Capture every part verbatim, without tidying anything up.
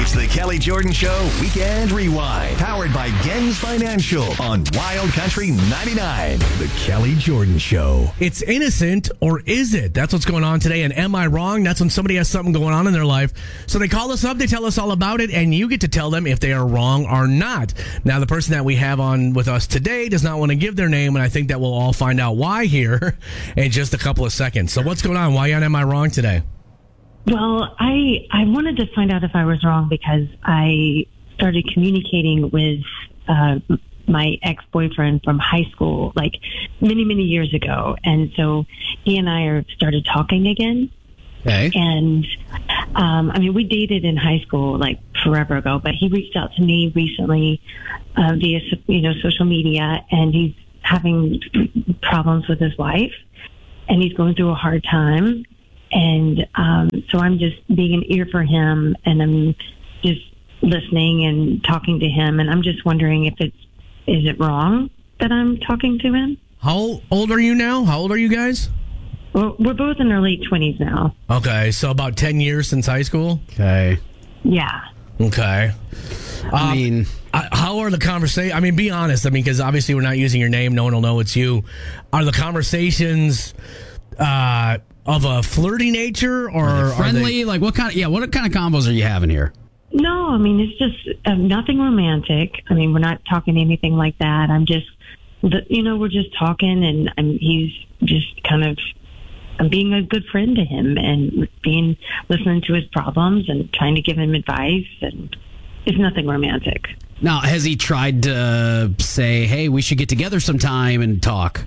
It's the Kelly Jordan Show Weekend Rewind, powered by Gens Financial on Wild Country ninety-nine. The Kelly Jordan Show. It's innocent, or is it? That's what's going on today. And am I wrong? That's when somebody has something going on in their life. So they call us up, they tell us all about it, and you get to tell them if they are wrong or not. Now, the person that we have on with us today does not want to give their name, and I think that we'll all find out why here in just a couple of seconds. So what's going on? Why on Am I Wrong today? Well, I I wanted to find out if I was wrong because I started communicating with uh, my ex-boyfriend from high school, like many, many years ago. And so he and I are started talking again. Okay. And, um, I mean, we dated in high school, like, forever ago, but he reached out to me recently uh, via, you know, social media, and he's having problems with his wife, and he's going through a hard time. And um, so I'm just being an ear for him, and I'm just listening and talking to him, and I'm just wondering if it's, is it wrong that I'm talking to him? How old are you now? How old are you guys? Well, we're both in our late twenties now. Okay, so about ten years since high school? Okay. Yeah. Okay. I Um, mean, Uh, how are the conversations? I mean, be honest. I mean, because obviously we're not using your name. No one will know it's you. Are the conversations uh, of a flirty nature, or are they are friendly? they- Like, what kind of, yeah, what kind of combos are you having here? No, I mean, it's just uh, nothing romantic. I mean, we're not talking anything like that. I'm just, the, you know, we're just talking, and I'm, he's just kind of, I'm being a good friend to him and being, listening to his problems and trying to give him advice, and it's nothing romantic. Now, has he tried to say, hey, we should get together sometime and talk?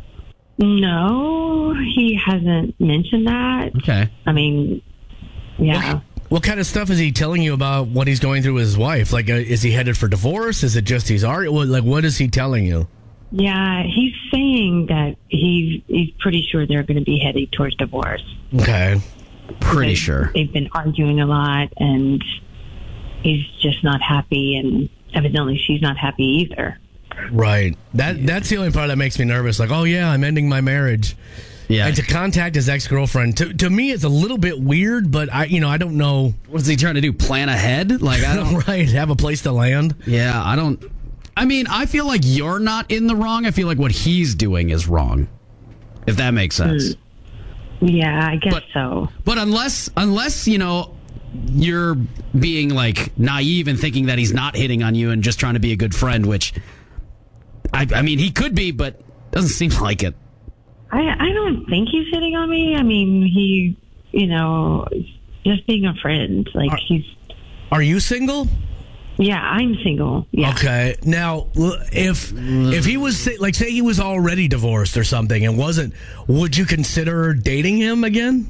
No, he hasn't mentioned that. Okay. I mean, yeah. What, what kind of stuff is he telling you about what he's going through with his wife? Like, uh, is he headed for divorce? Is it just he's already, what- like, what is he telling you? Yeah, he's saying that he's he's pretty sure they're going to be heading towards divorce. Okay. Pretty They- sure. They've been arguing a lot, and he's just not happy, and evidently she's not happy either. Right. That That's the only part that makes me nervous. Like, oh, yeah, I'm ending my marriage. Yeah. And to contact his ex-girlfriend, to, to me, it's a little bit weird, but I, you know, I don't know. What's he trying to do? Plan ahead? Like, I don't. Right. Have a place to land. Yeah, I don't. I mean, I feel like you're not in the wrong. I feel like what he's doing is wrong. If that makes sense. Yeah, I guess But- so. But unless, unless you know, you're being like naive and thinking that he's not hitting on you and just trying to be a good friend, which I, I mean, he could be, but doesn't seem like it. I I don't think he's hitting on me. I mean, he, you know, just being a friend. Like, Are- he's, Are you single? yeah, I'm single. Yeah. Okay. Now, l- if if he was say- like, say he was already divorced or something and wasn't, would you consider dating him again?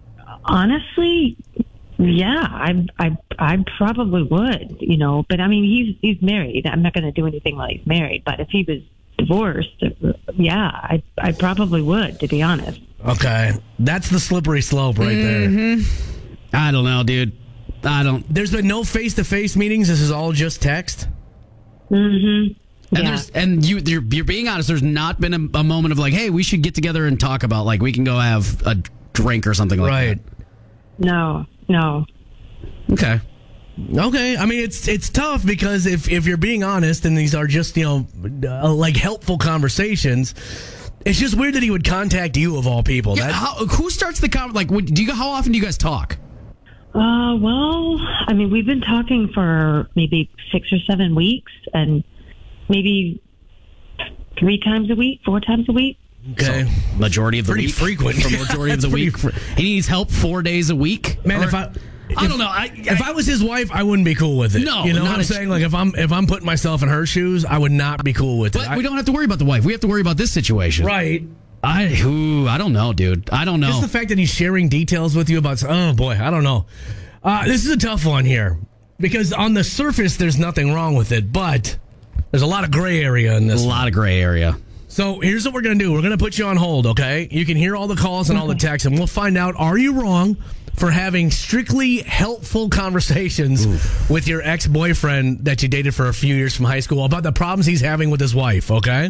Honestly, yeah, I, I, I probably would, you know, but I mean, he's, he's married. I'm not going to do anything while he's married, but if he was divorced, yeah, I, I probably would, to be honest. Okay. That's the slippery slope right there. I don't know, dude. I don't. There's been no face-to-face meetings. This is all just text. Mm-hmm. And Yeah. there's and you you're, you're being honest. There's not been a, a moment of like, hey, we should get together and talk about, like, we can go have a drink or something like Right. No, no. that. Okay. Okay. I mean, it's it's tough because if, if you're being honest and these are just, you know, uh, like helpful conversations, it's just weird that he would contact you of all people. Yeah, That- how, who starts the con? Like, what, do you? How often do you guys talk? Uh, well, I mean, we've been talking for maybe six or seven weeks, and maybe three times a week, four times a week. okay. So, majority of the Pretty week. frequent. For majority of the That's week. He needs help four days a week. Man, Or- if I... I if- don't know. I, If I was his wife, I wouldn't be cool with it. No, you know not what I'm a- saying? Like if I'm if I'm putting myself in her shoes, I would not be cool with but it. I- we don't have to worry about the wife. We have to worry about this situation. right. I ooh, I don't know, dude. I don't know. Just the fact that he's sharing details with you about, oh boy, I don't know. Uh, this is a tough one here because on the surface, there's nothing wrong with it, but there's a lot of gray area in a this. lot of gray area. So here's what we're going to do. We're going to put you on hold, okay? You can hear all the calls and all the texts, and we'll find out, are you wrong for having strictly helpful conversations Oof. with your ex-boyfriend that you dated for a few years from high school about the problems he's having with his wife, okay?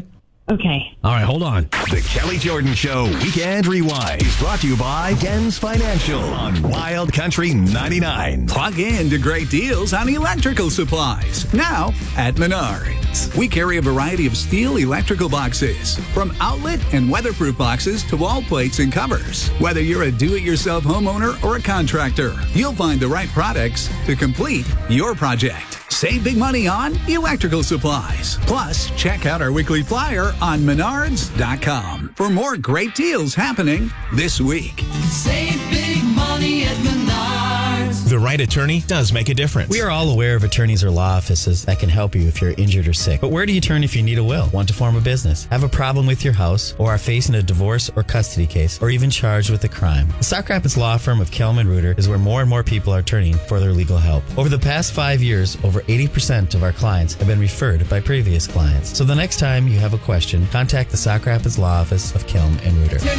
Okay. All right, hold on. The Kelly Jordan Show Weekend Rewind is brought to you by Gens Financial on Wild Country ninety-nine. Plug in to great deals on electrical supplies now at Menards. We carry a variety of steel electrical boxes, from outlet and weatherproof boxes to wall plates and covers. Whether you're a do-it-yourself homeowner or a contractor, you'll find the right products to complete your project. Save big money on electrical supplies. Plus, check out our weekly flyer on menards dot com for more great deals happening this week. Save big money at Menards. The right attorney does make a difference. We are all aware of attorneys or law offices that can help you if you're injured or sick. But where do you turn if you need a will, want to form a business, have a problem with your house, or are facing a divorce or custody case, or even charged with a crime? The Sauk Rapids law firm of Kelman Reuter is where more and more people are turning for their legal help. Over the past five years, over eighty percent of our clients have been referred by previous clients. So the next time you have a question, contact the Sauk Rapids law office of Kelman and Reuter. Turn